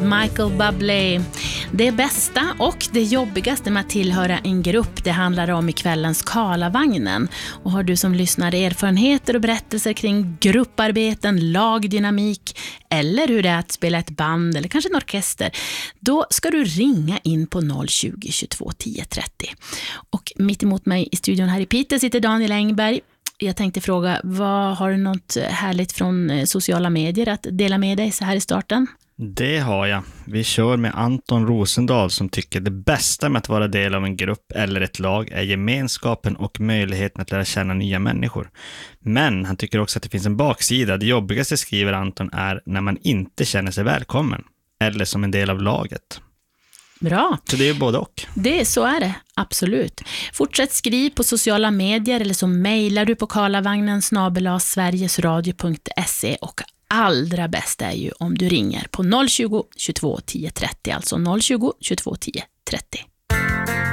Michael Bublé. Det bästa och det jobbigaste med att tillhöra en grupp, det handlar om i kvällens Karlavagnen. Och har du som lyssnar erfarenheter och berättelser kring grupparbeten, lagdynamik eller hur det är att spela ett band eller kanske en orkester, då ska du ringa in på 020 22 10 30. Och mitt emot mig i studion här i Piteå sitter Daniel Engberg. Jag tänkte fråga, har du något härligt från sociala medier att dela med dig så här i starten? Det har jag. Vi kör med Anton Rosendahl som tycker det bästa med att vara del av en grupp eller ett lag är gemenskapen och möjligheten att lära känna nya människor. Men han tycker också att det finns en baksida. Det jobbigaste, skriver Anton, är när man inte känner sig välkommen eller som en del av laget. Bra. Så det är ju både och. Så är det, absolut. Fortsätt skriv på sociala medier eller så mejlar du på karlavagnen@sverigesradio.se och allra bäst är ju om du ringer på 020 22 10 30, alltså 020 22 10 30.